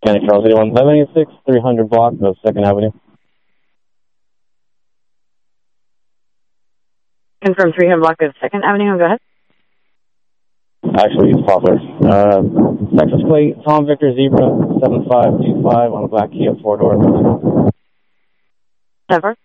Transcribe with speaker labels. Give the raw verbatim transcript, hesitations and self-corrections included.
Speaker 1: County Charles eighty-one seventy-six, three hundred block of second Avenue.
Speaker 2: Confirm three hundred block of second Avenue, go ahead.
Speaker 1: Actually, it's Poplar. Uh, Texas plate, Tom Victor Zebra, seven five two five on a black Kia four-door.
Speaker 2: Seven.